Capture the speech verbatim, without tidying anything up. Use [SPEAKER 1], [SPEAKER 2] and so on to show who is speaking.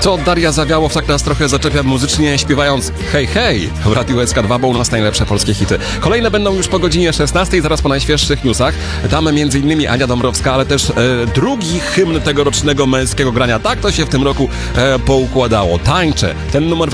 [SPEAKER 1] To Daria Zawiałow tak nas trochę zaczepia muzycznie, śpiewając hej, hej w Radiu S K dwa, bo u nas najlepsze polskie hity. Kolejne będą już po godzinie szesnastej, zaraz po najświeższych newsach. Damy między innymi Ania Dąbrowska, ale też e, drugi hymn tegorocznego męskiego grania. Tak to się w tym roku e, poukładało. Tańczę. Ten numer